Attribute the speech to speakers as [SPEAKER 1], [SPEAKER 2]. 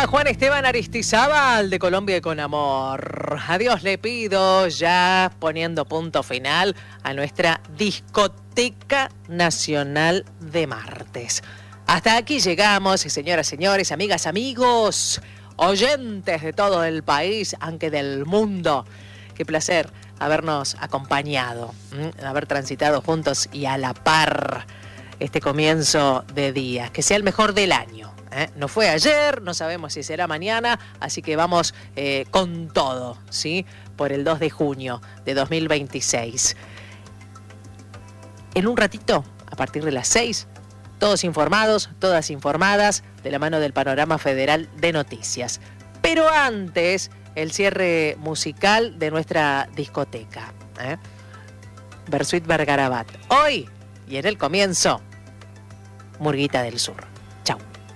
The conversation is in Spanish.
[SPEAKER 1] a Juan Esteban Aristizábal de Colombia y con Amor. Adiós le pido, ya poniendo punto final a nuestra discoteca nacional de martes. Hasta aquí llegamos, señoras, señores, amigas, amigos, oyentes de todo el país, aunque del mundo. Qué placer habernos acompañado, haber transitado juntos y a la par este comienzo de día. Que sea el mejor del año. No fue ayer, no sabemos si será mañana, así que vamos con todo, ¿sí? Por el 2 de junio de 2026. En un ratito, a partir de las 6, todos informados, todas informadas, de la mano del Panorama Federal de Noticias. Pero antes, el cierre musical de nuestra discoteca. Bersuit Vergarabat. Hoy, y en el comienzo, Murguita del Sur.